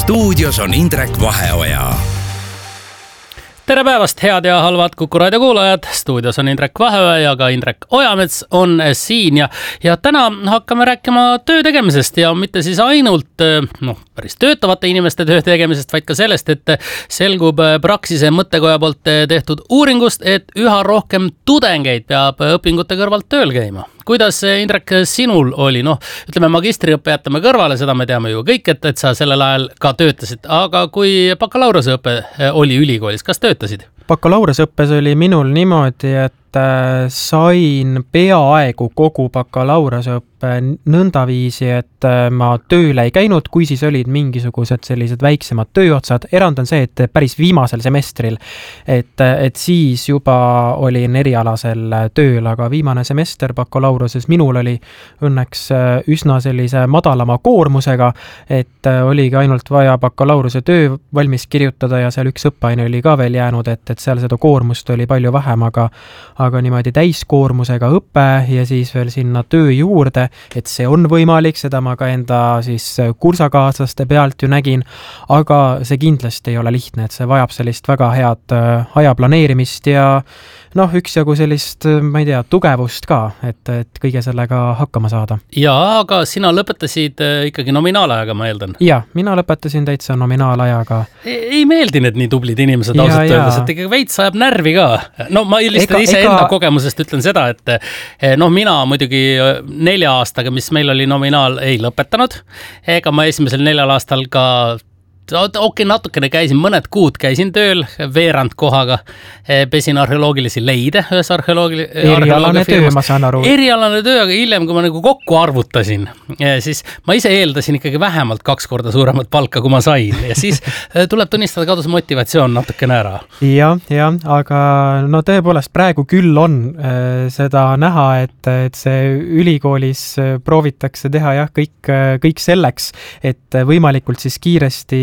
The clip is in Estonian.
Stuudios on Indrek Vaheoja. Tere päevast, head ja halvad Kuku Raadio kuulajad. Stuudios on Indrek Vaheoja ja ka Indrek Ojamets on siin ja täna hakkame rääkima töö tegemisest ja mitte siis ainult päris töötavate inimeste töö tegemisest, vaid ka sellest, et selgub Praxise mõttekoja poolt tehtud uuringust, et üha rohkem tudengeid peab õpingute kõrvalt tööl käima. Kuidas, Indrek, sinul oli? Ütleme, magistriõppe jätame kõrvale, seda me teame ju kõik, et sa sellel ajal ka töötasid. Aga kui bakalaureuseõpe oli ülikoolis, kas töötasid? Bakalaureuseõppes oli minul niimoodi, et sain peaaegu kogu bakalaureuseõppe nõndaviisi, et ma tööle ei käinud, kui siis olid mingisugused sellised väiksemad tööotsad. Erand on see, et päris viimasel semestril, et siis juba olin erialasel tööl, aga viimane semester bakalaureuse minul oli õnneks üsna sellise madalama koormusega, et oligi ainult vaja bakalaureuse töö valmis kirjutada ja seal üks õppeaine oli ka veel jäänud, et seal seda koormust oli palju vähem, aga niimoodi täiskoormusega õppe ja siis veel sinna töö juurde, et see on võimalik, seda ma ka enda siis kursakaaslaste pealt ju nägin, aga see kindlasti ei ole lihtne, et see vajab sellist väga head aja planeerimist ja üksjagu sellist, ma ei tea, tugevust ka, et kõige sellega hakkama saada. Jaa, aga sina lõpetasid ikkagi nominaalajaga, ma eeldan. Jaa, mina lõpetasin täitsa nominaalajaga. Ei meeldi need nii tublid inimesed ausalt öeldes, et ikkagi veits sajab närvi ka. Ma lihtsalt ise enda kogemusest ütlen seda, et mina muidugi 4 aastaga, mis meil oli nominaal, ei lõpetanud. Ega ma esimesel 4 aastal ka natukene käisin, mõned kuud käisin tööl veerand kohaga, pesin arheoloogilisi leide ühes erialane töö, ma saan aru. Erialane töö, aga hiljem, kui ma kokku arvutasin, siis ma ise eeldasin ikkagi vähemalt 2 korda suuremat palka, kui ma sain ja siis tuleb tunnistada, kadus motivatsioon natukene ära. Ja, aga tõepoolest praegu küll on seda näha, et see ülikoolis proovitakse teha kõik selleks, et võimalikult siis kiiresti